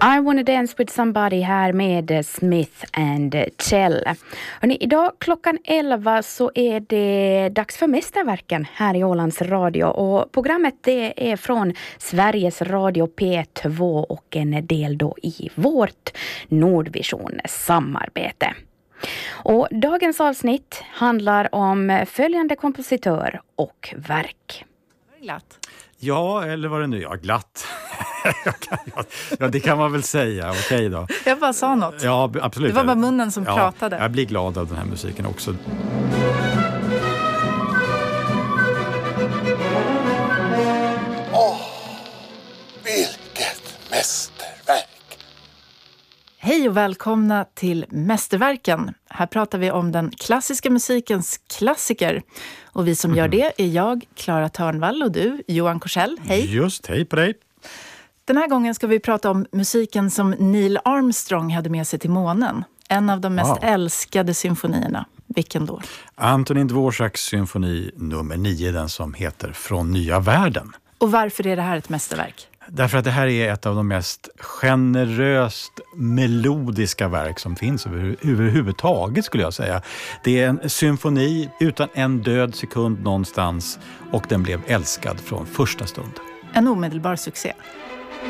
I wanna dance with somebody här med Smith and Tell. Hörrni, idag klockan 11 så är det dags för mästerverken här i Ålands Radio. Och programmet det är från Sveriges Radio P2 och en del då i vårt Nordvision-samarbete. Och dagens avsnitt handlar om följande kompositör och verk. Glatt. Ja, eller vad det nu är. Glatt. Ja, det kan man väl säga. Okej då. Jag bara sa något. Ja, absolut. Det var bara munnen som pratade. Jag blir glad av den här musiken också. Vilket mästerverk! Hej och välkomna till Mästerverken. Här pratar vi om den klassiska musikens klassiker. Och vi som gör det är jag, Clara Törnvall, och du, Johan Korsell. Hej! Just, hej på dig! Den här gången ska vi prata om musiken som Neil Armstrong hade med sig till månen. En av de mest älskade symfonierna. Vilken då? Antonin Dvořáks symfoni nummer 9, den som heter Från nya världen. Och varför är det här ett mästerverk? Därför att det här är ett av de mest generöst melodiska verk som finns överhuvudtaget, skulle jag säga. Det är en symfoni utan en död sekund någonstans, och den blev älskad från första stund. En omedelbar succé.